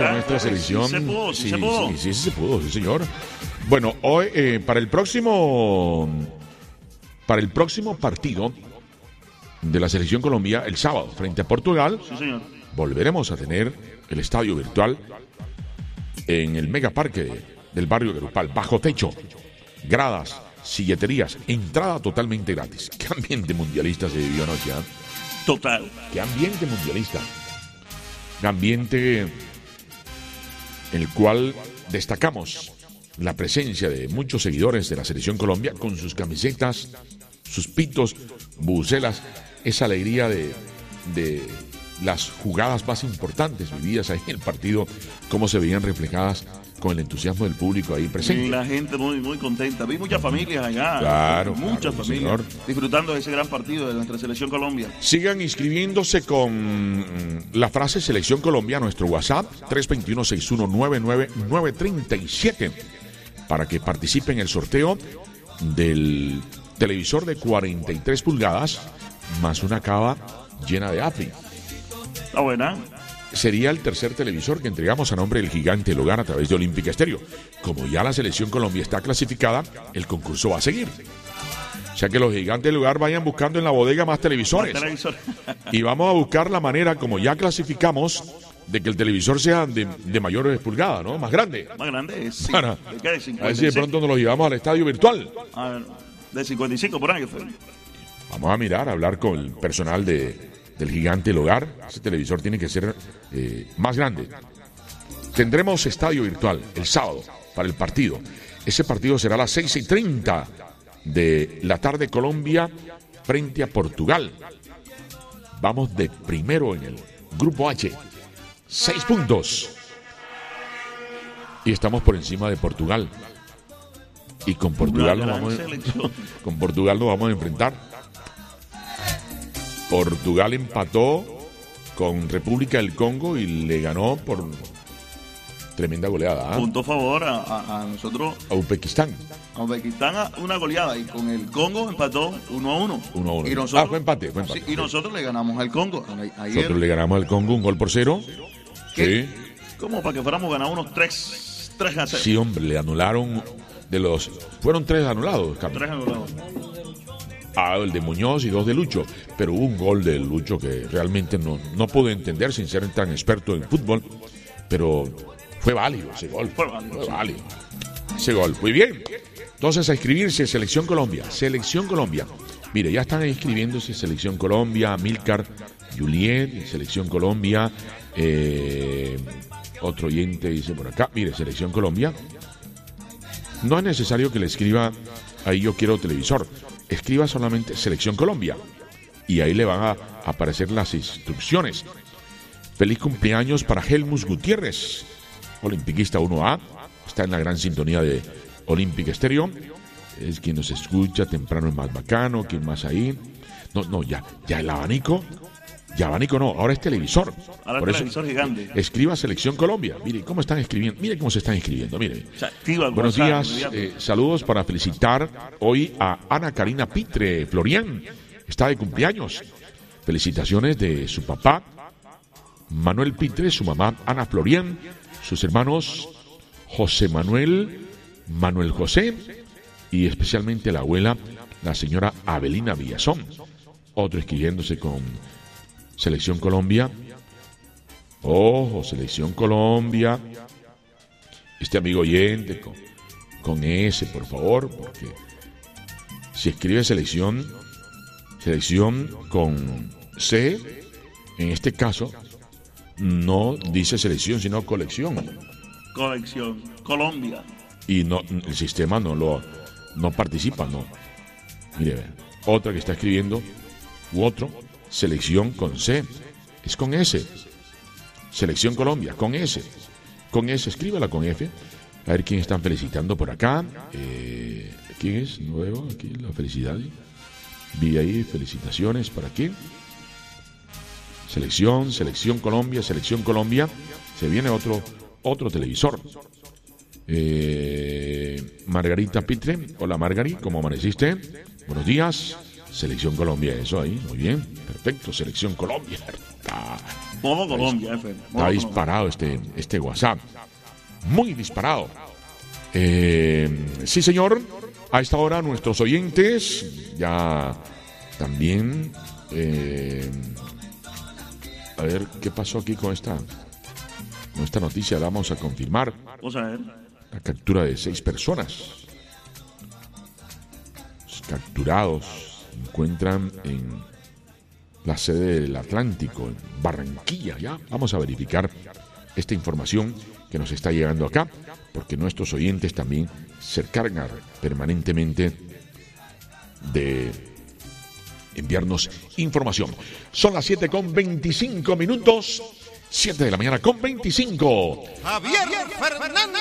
con nuestra selección. Sí se pudo. Sí se pudo, sí señor. Bueno, hoy para el próximo partido de la selección Colombia, el sábado, frente a Portugal, Sí, señor. volveremos a tener el estadio virtual en el megaparque del barrio Grupal, bajo techo, gradas, silleterías, entrada totalmente gratis. Qué ambiente mundialista se vivió anoche, ¿eh? Total. Qué ambiente mundialista. Un ambiente en el cual destacamos la presencia de muchos seguidores de la Selección Colombia con sus camisetas, sus pitos, bucelas, esa alegría de las jugadas más importantes vividas ahí en el partido, cómo se veían reflejadas con el entusiasmo del público ahí presente. Y la gente muy, muy contenta. Vi muchas familias allá. Claro, muchas claro, familias señor. disfrutando de ese gran partido de nuestra selección Colombia. Sigan inscribiéndose con la frase Selección Colombia a nuestro WhatsApp 321-6199937 para que participen en el sorteo del televisor de 43 pulgadas más una cava llena de AFI. Está buena. Sería el tercer televisor que entregamos a nombre del Gigante del Hogar a través de Olímpica Estéreo. Como ya la Selección Colombia está clasificada, el concurso va a seguir. O sea que los Gigantes del Hogar vayan buscando en la bodega más televisores. Y vamos a buscar la manera, como ya clasificamos, de que el televisor sea de mayores pulgadas, ¿no? Más grande. Más grande, sí. Para, ¿De qué? De 55. a ver si de pronto nos lo llevamos al estadio virtual. A ver, de 55 por ahí. Vamos a mirar, a hablar con el personal del Gigante del Hogar. Ese televisor tiene que ser más grande. Tendremos estadio virtual el sábado para el partido. Ese partido será a las 6:30 de la tarde, Colombia frente a Portugal. Vamos de primero en el grupo H. 6 puntos. Y estamos por encima de Portugal. Y con Portugal nos vamos a enfrentar. Portugal empató con República del Congo y le ganó por tremenda goleada. Punto a favor a nosotros. A Uzbekistán. A Uzbekistán una goleada y con el Congo empató 1-1. 1-1. Y nosotros, fue empate. Sí, y nosotros le ganamos al Congo. Ayer, nosotros le ganamos al Congo 1-0. Sí. Como para que fuéramos ganados unos 3-0. Sí, hombre, le anularon fueron 3 anulados, Carlos. 3 anulados. El de Muñoz y 2 de Lucho, pero hubo un gol de Lucho que realmente no pude entender sin ser tan experto en fútbol, pero fue válido ese gol. Fue válido. Ese gol. Muy bien. Entonces a inscribirse Selección Colombia. Selección Colombia. Mire, ya están inscribiéndose Selección Colombia, Milcar, Juliet, Selección Colombia. Otro oyente dice por acá, mire, Selección Colombia. No es necesario que le escriba ahí yo quiero televisor. Escriba solamente Selección Colombia y ahí le van a aparecer las instrucciones. Feliz cumpleaños para Helmus Gutiérrez, olimpiquista 1A, está en la gran sintonía de Olímpica Estéreo, es quien nos escucha, temprano es más bacano, ¿quién más ahí? No, ya el abanico no, ahora es televisor. Ahora es televisor gigante. Escriba Selección Colombia, mire cómo están escribiendo, mire cómo se están escribiendo, mire. Buenos días, saludos para felicitar hoy a Ana Karina Pitre Florian, está de cumpleaños. Felicitaciones de su papá Manuel Pitre, su mamá Ana Florian, sus hermanos José Manuel José y especialmente la abuela, la señora Abelina Villazón. Otro escribiéndose con Selección Colombia. Ojo, Selección Colombia. Este amigo oyente con S, por favor, porque si escribe selección con C, en este caso, no dice selección, sino colección. Colección, Colombia. Y no, el sistema no participa, no. Mire, otra que está escribiendo, otro, selección con C, es con S. Selección Colombia, con S. Con S, escríbala con F. A ver quién están felicitando por acá. ¿Quién es nuevo? Aquí la felicidad. Vi ahí, felicitaciones. ¿Para quién? Selección Colombia. Se viene otro televisor. Margarita Pitre. Hola, Margari, ¿cómo amaneciste? Buenos días. Selección Colombia, eso ahí, muy bien, perfecto, Selección Colombia. Modo Colombia, está disparado este WhatsApp, muy disparado. Sí, señor, a esta hora nuestros oyentes ya también... a ver, ¿qué pasó aquí con esta noticia? La vamos a confirmar. Vamos a ver. La captura de 6 personas. Los capturados se encuentran en la sede del Atlántico, en Barranquilla. Ya vamos a verificar esta información que nos está llegando acá, porque nuestros oyentes también se cargan permanentemente de enviarnos información. Son las 7:25. 7 de la mañana con 25. Javier Fernández.